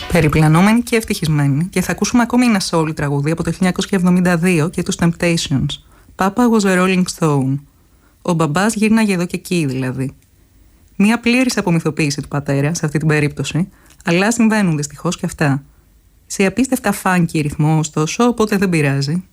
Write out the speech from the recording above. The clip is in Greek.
Περιπλανόμενοι και ευτυχισμένοι, και θα ακούσουμε ακόμη ένα soul τραγούδι από το 1972 και τους Temptations. Papa was a Rolling Stone. Ο μπαμπάς γύρναγε εδώ και εκεί δηλαδή. Μία πλήρης απομυθοποίηση του πατέρα σε αυτή την περίπτωση, αλλά συμβαίνουν δυστυχώς και αυτά. Σε απίστευτα funky ρυθμό, ωστόσο, οπότε δεν πειράζει.